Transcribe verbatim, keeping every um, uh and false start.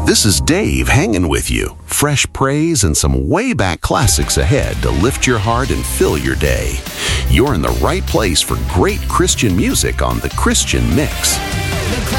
This is Dave hanging with you. Fresh praise and some way back classics ahead to lift your heart and fill your day. You're in the right place for great Christian music on The Christian Mix.